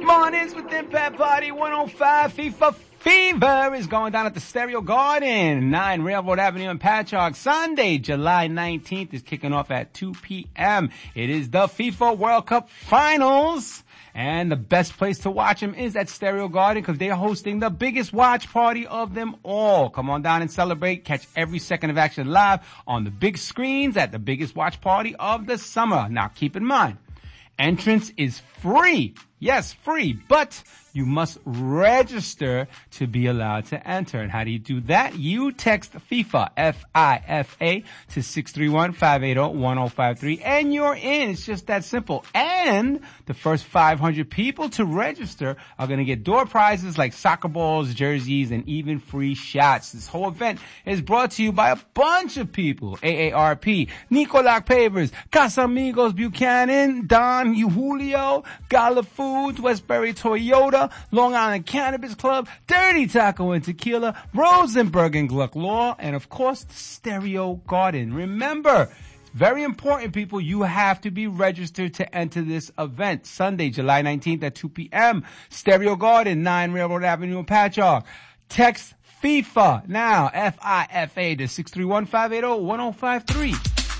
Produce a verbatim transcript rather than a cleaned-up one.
Mornings with Impact Party one oh five. FIFA Fever is going down at the Stereo Garden, nine Railroad Avenue in Patchogue. Sunday, July nineteenth is kicking off at two p.m. It is the FIFA World Cup Finals. And the best place to watch them is at Stereo Garden because they are hosting the biggest watch party of them all. Come on down and celebrate. Catch every second of action live on the big screens at the biggest watch party of the summer. Now keep in mind, entrance is free. Yes, free, but you must register to be allowed to enter. And how do you do that? You text FIFA, F I F A, to six three one, five eight zero, one zero five three, and you're in. It's just that simple. And the first five hundred people to register are going to get door prizes like soccer balls, jerseys, and even free shots. This whole event is brought to you by a bunch of people. A A R P, Nicolac Pavers, Casamigos Buchanan, Don Julio, Gala Foods, Westbury Toyota, Long Island Cannabis Club, Dirty Taco and Tequila, Rosenberg and Gluck Law, and of course, the Stereo Garden. Remember, it's very important, people, you have to be registered to enter this event. Sunday, July nineteenth at two p.m. Stereo Garden, nine Railroad Avenue in Patchogue. Text FIFA now, F I F A, to six three one, five eight zero, one zero five three.